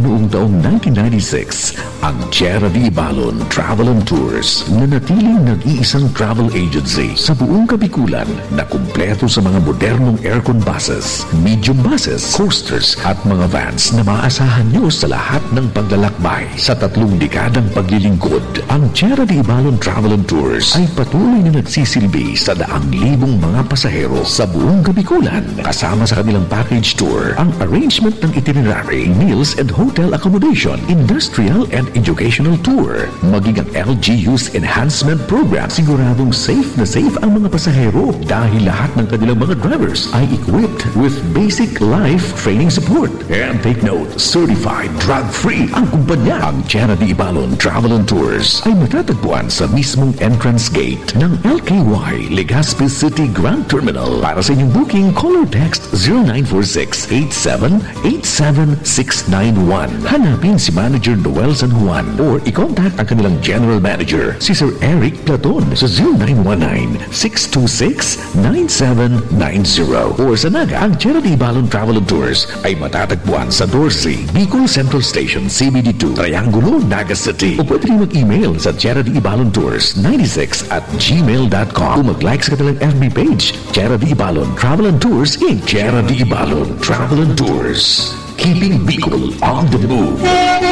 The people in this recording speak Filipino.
noong taong 1996, ang Tierra de Ibalon Travel and Tours na natiling nag-iisang travel agency sa buong Kabikulan na kumpleto sa mga modernong aircon buses, medium buses, coasters at mga vans na maaasahan nyo sa lahat ng paglalakbay. Sa 3 dekadang paglilingkod, ang Tierra de Ibalon Travel and Tours ay patuloy na nagsisilbi sa daang libong mga pasahero sa buong Kabikulan. Kasama sa kanilang package tour, ang arrangement ng itinerary, meals and hotel accommodation, industrial and educational tour, maging ang LGU's enhancement program. Siguradong safe ang mga pasahero dahil lahat ng kanilang mga drivers ay equipped with basic life training support. And take note, certified drug-free ang kumpanya. Ang Tierra de Ibalon Travel and Tours ay matatagpuan sa mismong entrance gate ng LKY Legazpi City Grand Terminal. Para sa inyong booking, call or text 0946-8787-691. Hanapin si Manager Noel San Juan or i-contact ang kanilang General Manager, si Sir Eric Platon sa 0919-626-9790. Or sa Naga, ang Tierra de Ibalon Travel and Tours ay matatagpuan sa Dorsey, Bicol Central Station, CBD2, Triangulo, Naga City. O pwede rin mag-email sa Tierra de Ibalon Tours 96@gmail.com o mag-like sa kanilang FB page, Tierra de Ibalon Travel and Tours Inc. Tierra de Ibalon Travel and Tours, keeping Bicol on the move.